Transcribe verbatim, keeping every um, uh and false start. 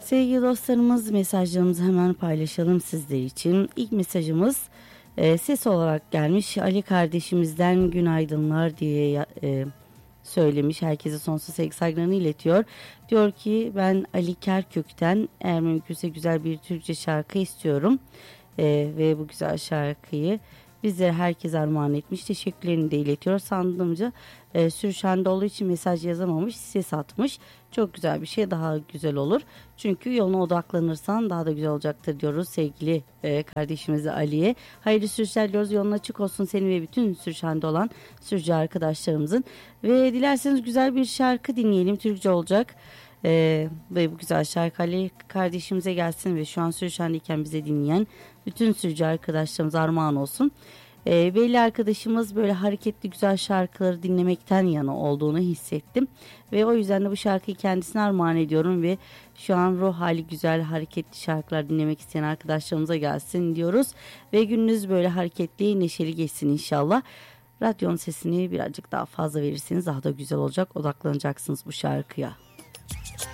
Sevgili dostlarımız, mesajlarımızı hemen paylaşalım sizler için. İlk mesajımız e, ses olarak gelmiş. Ali kardeşimizden günaydınlar diye e, söylemiş. Herkese sonsuz sevgi saygılarını iletiyor. Diyor ki ben Ali Kerkük'ten eğer mümkünse güzel bir Türkçe şarkı istiyorum. E, ve bu güzel şarkıyı bizlere herkes armağan etmiş. Teşekkürlerini de iletiyor. Sandığımca e, sürüşende olduğu için mesaj yazamamış. Ses atmış. Çok güzel bir şey, daha güzel olur. Çünkü yoluna odaklanırsan daha da güzel olacaktır diyoruz sevgili e, kardeşimize Ali'ye. Hayırlı sürüşler diliyoruz. Yolun açık olsun senin ve bütün sürüşende olan sürücü arkadaşlarımızın. Ve dilerseniz güzel bir şarkı dinleyelim. Türkçe olacak. Ee, ve bu güzel şarkı Ali kardeşimize gelsin ve şu an sürüşendeyken bize dinleyen bütün sürücü arkadaşlarımız armağan olsun. Ee, belli arkadaşımız böyle hareketli güzel şarkıları dinlemekten yana olduğunu hissettim ve o yüzden de bu şarkıyı kendisine armağan ediyorum ve şu an ruh hali güzel hareketli şarkılar dinlemek isteyen arkadaşlarımıza gelsin diyoruz ve gününüz böyle hareketli neşeli geçsin inşallah. Radyonun sesini birazcık daha fazla verirseniz daha da güzel olacak, odaklanacaksınız bu şarkıya.